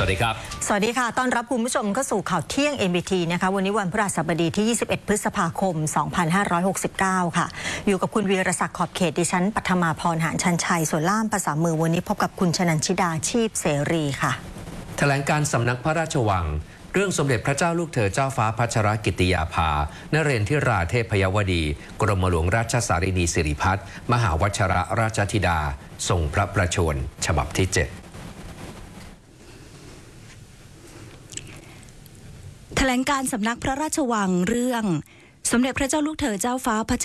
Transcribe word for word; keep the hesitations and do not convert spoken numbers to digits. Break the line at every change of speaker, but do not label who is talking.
วัสดีครับ
สวัสดีค่ะต้อนรับคุณผู้ชมเข้าสู่ข่าวเที่ยง เอ็น บี ที นะคะวันนี้วันพฤหัสบดีที่ยี่สิบเอ็ดพฤษภาคมสองพันห้าร้อยหกสิบเก้าค่ะอยู่กับคุณวีรศักดิ์ขอบเขตดิฉันปัทมาพรหานชันชัยส่วนล่ามภาษามือวันนี้พบกับคุณชนันชิดาชีพเสรีค่ะ
แถลงการสำนักพระราชวังเรื่องสมเด็จพระเจ้าลูกเธอเจ้าฟ้าพัชรกิติยาภานเรนทิราเทพยวดีกรมหลวงราชสารินีสิริพัฒน์มหาวชรราชธิดาทรงพระประชวรฉบับที่เจ็ด
แถลงการสำนักพระราชวังเรื่องสมเด็จพระเจ้าลูกเธอเจ้าฟ้าพัช